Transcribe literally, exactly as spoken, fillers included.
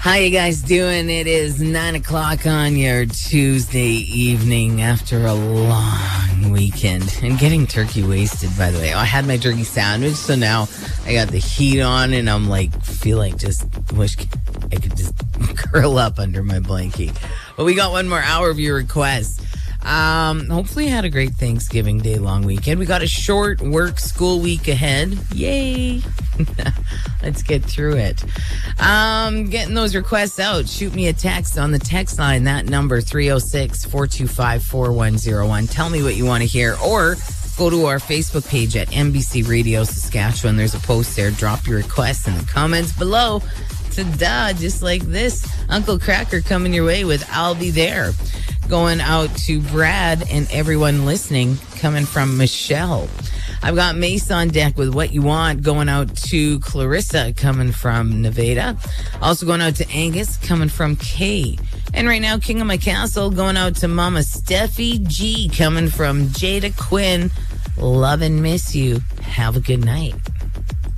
How you guys doing? It is nine o'clock on your Tuesday evening after a long weekend. And getting turkey wasted, by the way. I had my turkey sandwich, so now I got the heat on and I'm like, feel like just wish I could just curl up under my blankie. But we got one more hour of your requests. Um, hopefully you had a great Thanksgiving Day long weekend. We got a short work school week ahead. Yay. Let's get through it. Um, getting those requests out. Shoot me a text on the text line. That number, three oh six, four two five, four one oh one. Tell me what you want to hear. Or go to our Facebook page at N B C Radio Saskatchewan. There's a post there. Drop your requests in the comments below. Ta-da, just like this. Uncle Cracker coming your way with I'll Be There. Going out to Brad and everyone listening, coming from Michelle. I've got Mace on deck with What You Want, going out to Clarissa, coming from Nevada. Also going out to Angus, coming from Kay. And right now, King of My Castle, going out to Mama Steffi G, coming from Jada Quinn. Love and miss you. Have a good night.